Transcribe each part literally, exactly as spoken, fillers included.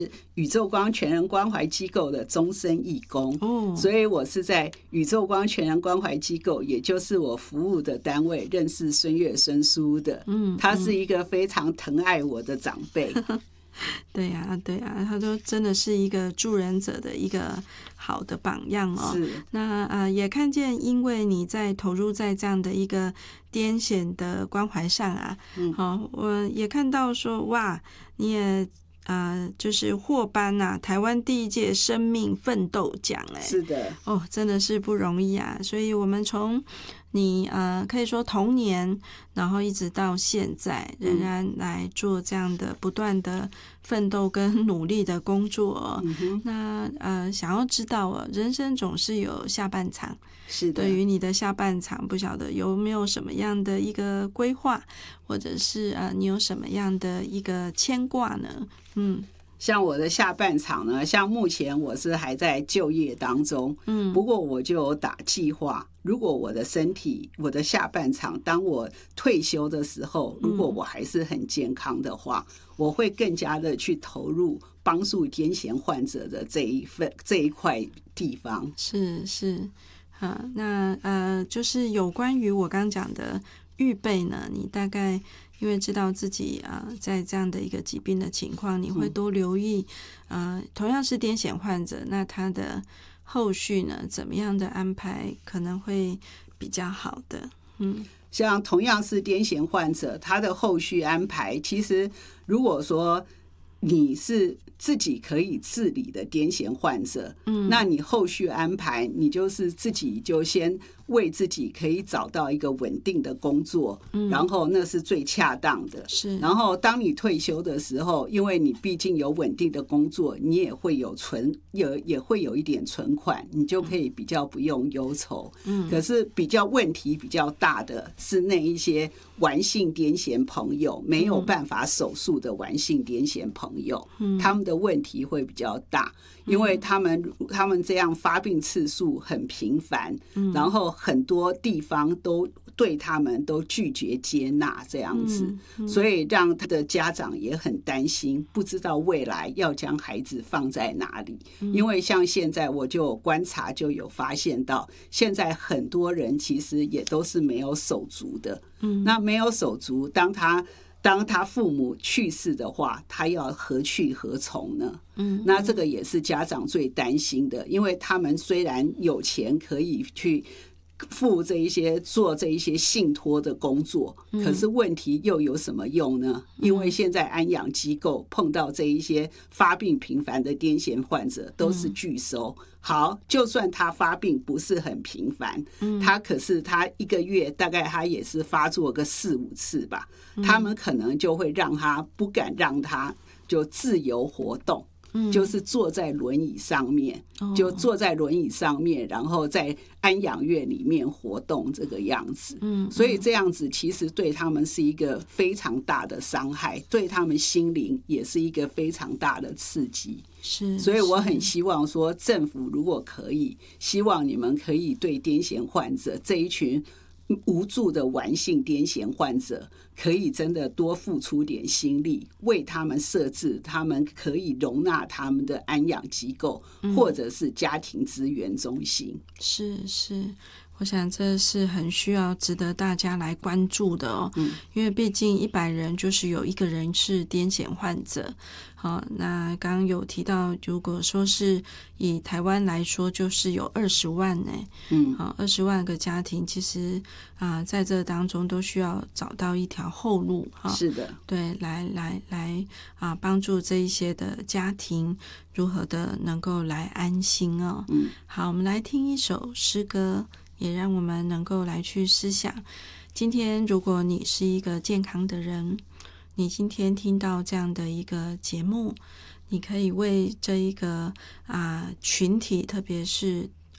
宇宙光全人关怀机构的终身义工， 哦， 所以我是在宇宙光全人关怀机构，也就是我服务的单位认识孙越孙叔的。嗯，他是一个非常疼爱我的长辈。 对呀、啊，对呀、啊，他都真的是一个助人者的一个好的榜样哦。 是， 那呃，也看见，因为你在投入在这样的一个癫痫的关怀上啊，嗯，好、哦，我也看到说，哇，你也呃，就是获颁啊，台湾第一届生命奋斗奖，哎， 是的， 哦，真的是不容易啊。所以我们从你呃，可以说童年，然后一直到现在，仍然来做这样的不断的奋斗跟努力的工作、哦嗯、那呃，想要知道哦，人生总是有下半场， 是的。 对于你的下半场，不晓得有没有什么样的一个规划，或者是呃，你有什么样的一个牵挂呢？嗯。 像我的下半场呢，像目前我是还在就业当中，嗯，不过我就有打计划，如果我的身体，我的下半场，当我退休的时候，如果我还是很健康的话，嗯、我会更加的去投入帮助癫痫患者的这一份这一块地方。 是是，啊，那呃，就是有关于我刚讲的预备呢，你大概。因为知道自己啊、呃，在这样的一个疾病的情况，你会多留意，呃，同样是癫痫患者，那他的后续呢，怎么样的安排可能会比较好的？嗯， 像同样是癫痫患者，他的后续安排，其实如果说你是自己可以自理的癫痫患者，嗯，那你后续安排，你就是自己就先为自己可以找到一个稳定的工作，嗯，然后那是最恰当的。 是， 然后当你退休的时候，因为你毕竟有稳定的工作，你也会有存，也也会有一点存款，你就可以比较不用忧愁。嗯，可是比较问题比较大的是那一些顽性癫痫朋友，没有办法手术的顽性癫痫朋友，嗯，他们的问题会比较大，因为他们他们这样发病次数很频繁，嗯，然后很多地方都对他们都拒绝接纳这样子，嗯嗯，所以让他的家长也很担心，不知道未来要将孩子放在哪里。嗯，因为像现在我就有观察，就有发现到，现在很多人其实也都是没有手足的。嗯，那没有手足，当他当他父母去世的话，他要何去何从呢？嗯，那这个也是家长最担心的，因为他们虽然有钱可以去付这一些做这一些信托的工作，可是问题又有什么用呢？因为现在安养机构碰到这一些发病频繁的癫痫患者都是拒收。好，就算他发病不是很频繁，他可是他一个月大概他也是发作个四五次吧，他们可能就会让他不敢让他就自由活动。就是坐在轮椅上面，就坐在轮椅上面，然后在安养院里面活动这个样子。嗯，所以这样子其实对他们是一个非常大的伤害，对他们心灵也是一个非常大的刺激。 是， 所以我很希望说，政府如果可以，希望你们可以对癫痫患者这一群无助的顽性癫痫患者，可以真的多付出点心力，为他们设置他们可以容纳他们的安养机构，或者是家庭资源中心。 是是，我想这是很需要值得大家来关注的哦。嗯，因为毕竟一百人就是有一个人是癫痫患者。好，那刚刚有提到，如果说是以台湾来说，就是有二十万呢。嗯，好，二十万个家庭，其实啊、呃，在这当中都需要找到一条后路。哈， 是的， 对，来来来啊，帮助这一些的家庭如何的能够来安心哦。嗯，好，我们来听一首诗歌，也让我们能够来去思想。今天，如果你是一个健康的人，你今天听到这样的一个节目，你可以为这一个啊、呃、群体，特别是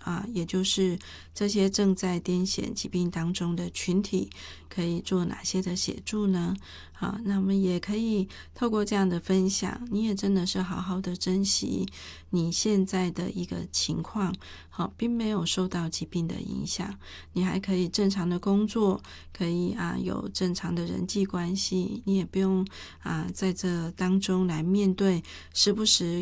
啊，也就是这些正在癫痫疾病当中的群体可以做哪些的协助呢？好，那我们也可以透过这样的分享，你也真的是好好的珍惜你现在的一个情况，好，并没有受到疾病的影响，你还可以正常的工作，可以啊有正常的人际关系，你也不用啊在这当中来面对时不时